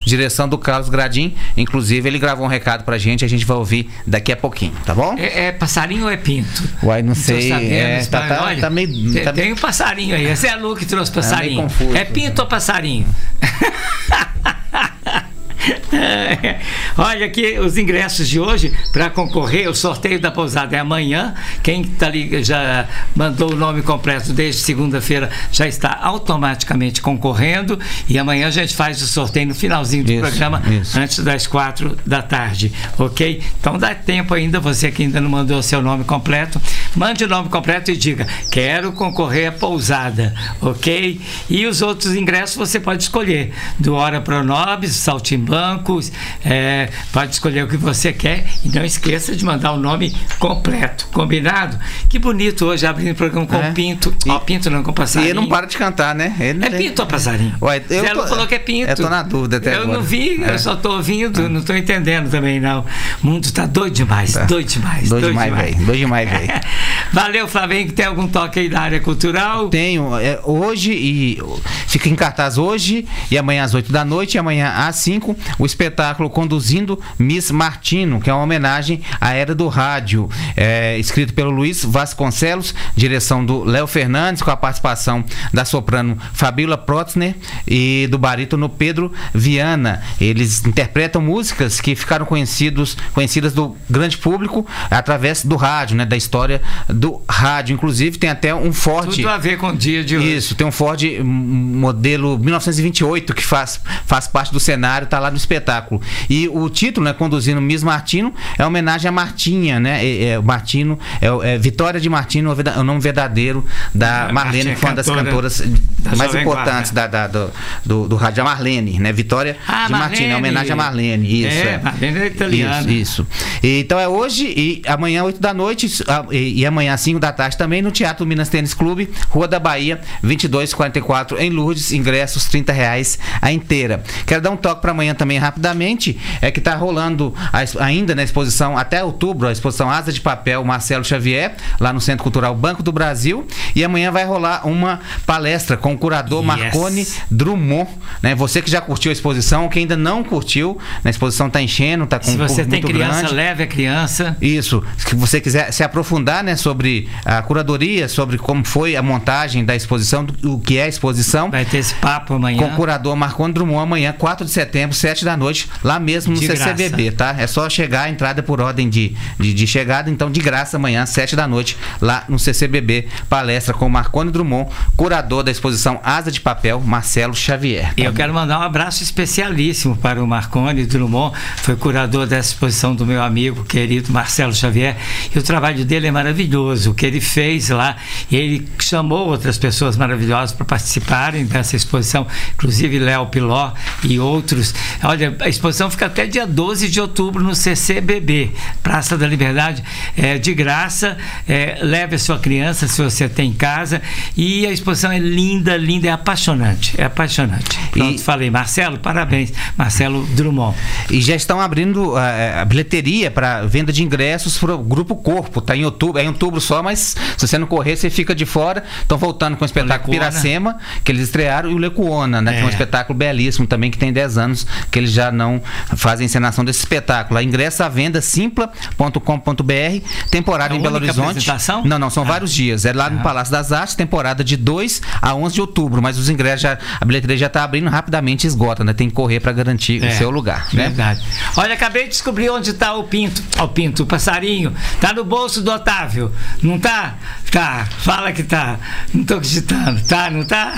direção do Carlos Gradim. Inclusive, ele gravou um recado pra gente, a gente vai ouvir daqui a pouquinho, tá bom? É passarinho ou é pinto? Uai, não sei. Olha, tá meio... Tem um passarinho aí. Esse é a Lu que trouxe passarinho. Confuso. É pinto ou passarinho? Olha aqui os ingressos de hoje para concorrer. O sorteio da pousada é amanhã. Quem tá ali, já mandou o nome completo desde segunda-feira já está automaticamente concorrendo, e amanhã a gente faz o sorteio no finalzinho do programa, antes das 4 da tarde, ok? Então dá tempo ainda, você que ainda não mandou o seu nome completo, mande o nome completo e diga: quero concorrer à pousada, ok? E os outros ingressos você pode escolher, do Hora Pronobis, Saltimbancos, pode escolher o que você quer, e não esqueça de mandar o nome completo, combinado? Que bonito hoje, abrindo o programa com o Pinto. Pinto não, com passarinho. E ele não para de cantar, né? Pinto ou passarinho? Zé Lu falou que é pinto. Eu tô na dúvida até agora. Eu não vi, eu só tô ouvindo, não tô entendendo também, não. O mundo tá doido demais, doido demais. Doido demais, velho. Valeu, Flavinho, tem algum toque aí da área cultural? Tenho, hoje, e fica em cartaz hoje e amanhã às 8 da noite, e amanhã às 5, o espetáculo Conduzindo Miss Martino, que é uma homenagem à era do rádio, escrito pelo Luiz Vasconcelos, direção do Léo Fernandes, com a participação da soprano Fabíola Protzner e do barítono Pedro Viana. Eles interpretam músicas que ficaram conhecidas do grande público através do rádio, né, da história do rádio. Inclusive tem até um Ford, tudo a ver com o dia de hoje. Isso, tem um Ford modelo 1928 que faz parte do cenário, tá lá no espetáculo. E o título, né, Conduzindo Miss Martino, é homenagem a Martinha, né? Martino é Vitória de Martino, é o nome verdadeiro da Marlene, que foi uma das cantoras mais importantes do rádio, a Marlene, né? Vitória de Martino, é homenagem a Marlene. Isso, Marlene é italiana. Isso. Então é hoje e amanhã 8 da noite e amanhã 5 da tarde também no Teatro Minas Tênis Clube, Rua da Bahia, 2244, em Lourdes, ingressos R$30 a inteira. Quero dar um toque para amanhã também rapidamente, que está rolando ainda na exposição até outubro, a exposição Asa de Papel Marcelo Xavier, lá no Centro Cultural Banco do Brasil, e amanhã vai rolar uma palestra com o curador Marconi Drummond, né? Você que já curtiu a exposição, que ainda não curtiu, a exposição está enchendo, está com um público muito grande. Se você tem criança, leve a criança. Isso, se você quiser se aprofundar, né, sobre a curadoria, sobre como foi a montagem da exposição, o que é a exposição, vai ter esse papo amanhã com o curador Marconi Drummond, amanhã 4 de setembro, 7 da noite, lá mesmo no CCBB, tá? É só chegar, a entrada por ordem de chegada, então de graça amanhã, 7 da noite, lá no CCBB, palestra com o Marconi Drummond, curador da exposição Asa de Papel, Marcelo Xavier. Tá? E eu quero mandar um abraço especialíssimo para o Marconi Drummond, foi curador dessa exposição do meu amigo querido Marcelo Xavier, e o trabalho dele é maravilhoso, o que ele fez lá, e ele chamou outras pessoas maravilhosas para participarem dessa exposição, inclusive Léo Piló e outros. Olha, a exposição fica até dia 12 de outubro no CCBB, Praça da Liberdade, de graça, leve a sua criança se você tem em casa, e a exposição é linda, é apaixonante, Pronto, falei, Marcelo, parabéns, Marcelo Drummond. E já estão abrindo a bilheteria para venda de ingressos para o Grupo Corpo, tá em outubro, é em outubro só, mas se você não correr, você fica de fora. Estão voltando com o espetáculo Piracema, que eles estrearam, e o Lecuona, né, que é um espetáculo belíssimo também, que tem 10 anos que eles já não fazem encenação desse espetáculo. A ingresso à venda simpla.com.br, temporada em Belo Horizonte. Não, são vários dias. É lá no Palácio das Artes, temporada de 2 a 11 de outubro, mas os ingressos, a bilheteria já está abrindo, rapidamente esgota, né? Tem que correr para garantir o seu lugar, né? Verdade. Olha, acabei de descobrir onde está o Pinto. O passarinho. Tá no bolso do Otávio. Não tá? Tá. Fala que tá. Não tô acreditando. Tá, não tá?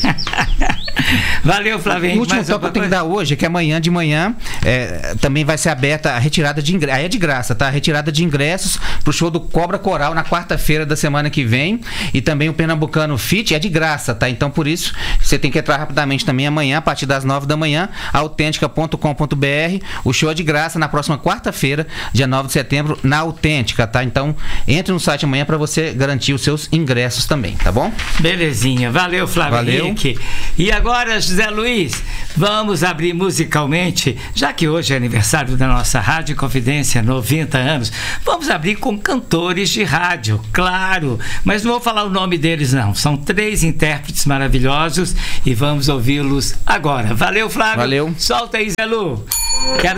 Valeu, Flavinho. O último toque que eu tenho que dar hoje é que amanhã de manhã também vai ser aberta a retirada de ingressos. Aí é de graça, tá? A retirada de ingressos pro show do Cobra Coral na quarta-feira da semana que vem. E também o Pernambucano Fit é de graça, tá? Então por isso você tem que entrar rapidamente também amanhã, a partir das 9 da manhã, autêntica.com.br. O show é de graça na próxima quarta-feira, dia 9 de setembro, na Autêntica, tá? Então entre no site site amanhã para você garantir os seus ingressos também, tá bom? Belezinha. Valeu, Flávio Henrique. E agora, José Luiz, vamos abrir musicalmente, já que hoje é aniversário da nossa Rádio Confidência, 90 anos, vamos abrir com cantores de rádio, claro, mas não vou falar o nome deles não, são 3 intérpretes maravilhosos e vamos ouvi-los agora. Valeu, Flávio. Valeu. Solta aí, Zé Lu. Quero